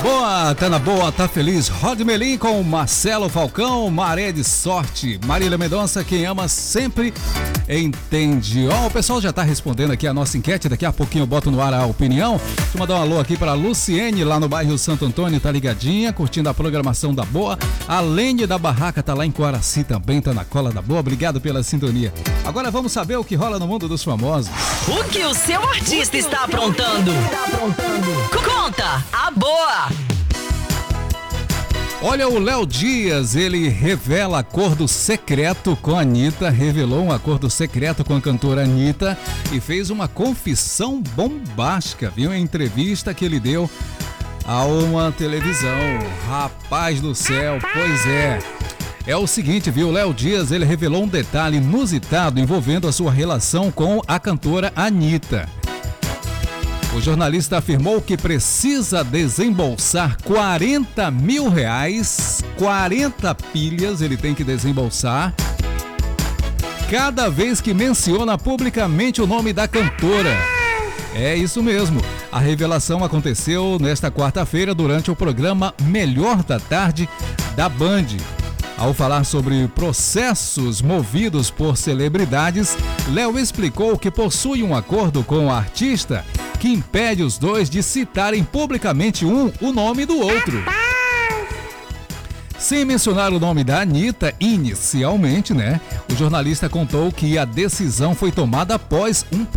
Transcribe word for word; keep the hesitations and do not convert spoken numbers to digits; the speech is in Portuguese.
Boa, tá na boa, tá feliz. Rod Melim com Marcelo Falcão, Maré de Sorte. Marília Mendonça, quem ama sempre entende. Ó, oh, o pessoal já tá respondendo aqui a nossa enquete, daqui a pouquinho eu boto no ar a opinião. Deixa eu mandar um alô aqui pra Luciene, lá no bairro Santo Antônio, tá ligadinha, curtindo a programação da Boa. A Lene da Barraca tá lá em Coraci também, tá na cola da Boa. Obrigado pela sintonia. Agora vamos saber o que rola no mundo dos famosos. O que o seu artista está aprontando? Está aprontando? Conta a Boa! Olha, o Léo Dias, ele revela acordo secreto com a Anitta, revelou um acordo secreto com a cantora Anitta e fez uma confissão bombástica, viu? Em entrevista que ele deu a uma televisão. Rapaz do céu, pois é. É o seguinte, viu? O Léo Dias, ele revelou um detalhe inusitado envolvendo a sua relação com a cantora Anitta. O jornalista afirmou que precisa desembolsar quarenta mil reais, quarenta pilhas ele tem que desembolsar, cada vez que menciona publicamente o nome da cantora. É isso mesmo. A revelação aconteceu nesta quarta-feira durante o programa Melhor da Tarde da Band. Ao falar sobre processos movidos por celebridades, Léo explicou que possui um acordo com o artista que impede os dois de citarem publicamente um o nome do outro. Sem mencionar o nome da Anitta inicialmente, né? O jornalista contou que a decisão foi tomada após um